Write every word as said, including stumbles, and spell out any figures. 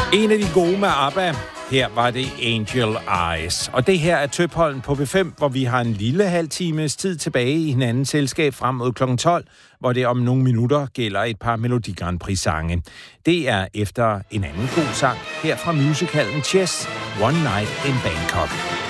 En af de gode med ABBA. Her var det Angel Eyes. Og det her er Tøpholden på B fem, hvor vi har en lille halv times tid tilbage i hinandens selskab frem mod klokken tolv, hvor det om nogle minutter gælder et par Melodi Grand Prix-sange. Det er efter en anden god sang her fra musicalen Chess, One Night in Bangkok.